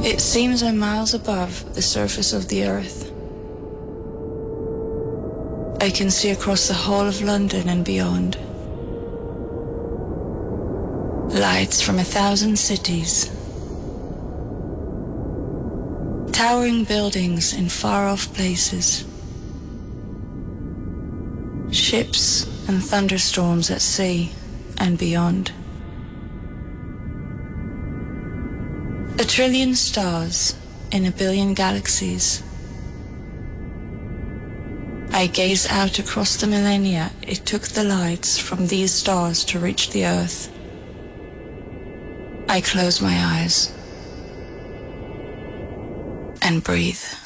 It seems I'm miles above the surface of the earth. I can see across the whole of London and beyond. Lights from 1,000 cities. Towering buildings in far-off places. Ships and thunderstorms at sea and beyond. 1 trillion stars in 1 billion galaxies. I gaze out across the millennia it took the lights from these stars to reach the earth. I close my eyes and breathe.